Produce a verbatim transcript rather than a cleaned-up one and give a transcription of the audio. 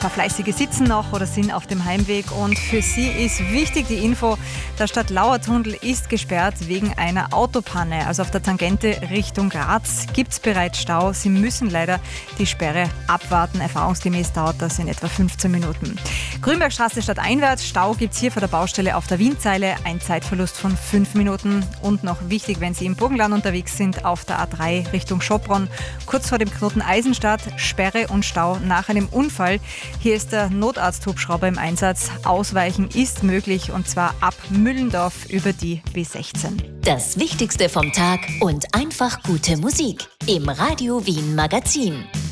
paar Fleißige sitzen noch oder sind auf dem Heimweg und für sie ist wichtig die Info, der Stadtlauertunnel ist gesperrt wegen einer Autopanne. Also auf der Tangente Richtung Graz gibt es bereits Stau. Sie müssen leider die Sperre abwarten. Erfahrungsgemäß dauert das in etwa fünfzehn Minuten. Grünbergstraße stadteinwärts, Stau gibt es hier vor der Baustelle auf der Wienzeile, ein Zeitverlust von fünf Minuten. Und noch wichtig, wenn Sie im Burgenland unterwegs sind, auf der A drei Richtung Schopron, kurz vor dem Knoten Eisenstadt, Sperre und Stau nach einem Unfall. Hier ist der Notarzt-Hubschrauber im Einsatz. Ausweichen ist möglich und zwar ab Müllendorf über die B sechzehn. Das Wichtigste vom Tag und einfach gute Musik im Radio Wien Magazin.